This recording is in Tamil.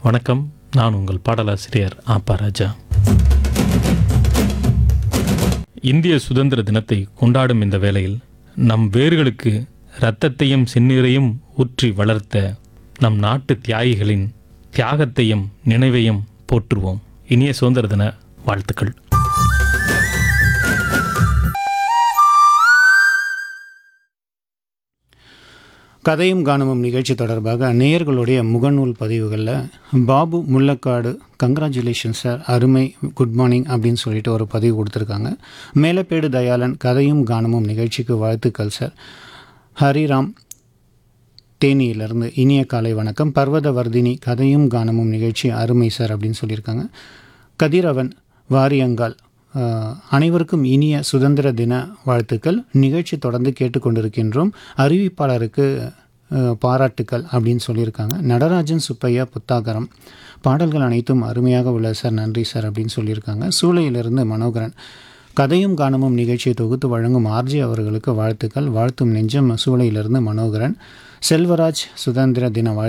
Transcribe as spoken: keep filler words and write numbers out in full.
வணக்கம். நான் உங்கள் பாடலாசிரியர் ஆப்பா ராஜா. இந்திய சுதந்திர தினத்தை கொண்டாடும் இந்த வேளையில் நம் வேர்களுக்கு இரத்தத்தையும் செந்நீரையும் ஊற்றி வளர்த்த நம் நாட்டு தியாகிகளின் தியாகத்தையும் நினைவையும் போற்றுவோம். இனிய சுதந்திர தின வாழ்த்துக்கள். கதையும் கானமும் நிகழ்ச்சி தொடர்பாக நேயர்களுடைய முகநூல் பதிவுகளில் பாபு முள்ளக்காடு கங்க்ராச்சுலேஷன் சார், அருமை, குட் மார்னிங் அப்படின்னு சொல்லிட்டு ஒரு பதிவு கொடுத்துருக்காங்க. மேலப்பேடு தயாளன் கதையும் கானமும் நிகழ்ச்சிக்கு வாழ்த்துக்கள் சார். ஹரிராம் தேனியிலிருந்து இனிய காலை வணக்கம். பர்வதவர்தினி கதையும் கானமும் நிகழ்ச்சி அருமை சார் அப்படின்னு சொல்லியிருக்காங்க. கதிரவன் வாரியங்கால் அனைவருக்கும் இனிய சுதந்திர தின வாழ்த்துக்கள். நிகழ்ச்சி தொடர்ந்து கேட்டுக்கொண்டிருக்கின்றோம். அறிவிப்பாளருக்கு பாராட்டுக்கள் அப்படின்னு சொல்லியிருக்காங்க. நடராஜன் சுப்பையா புத்தாகரம் பாடல்கள் அனைத்தும் அருமையாக உள்ள சார், நன்றி சார் அப்படின்னு சொல்லியிருக்காங்க. சூளையிலிருந்து மனோகரன் கதையும் கானமும் நிகழ்ச்சியை தொகுத்து வழங்கும் ஆர்ஜி அவர்களுக்கு வாழ்த்துக்கள். வாழ்த்தும் நெஞ்சம் சூளையிலிருந்து மனோகரன். செல்வராஜ் சுதந்திர தின வாழ்த்து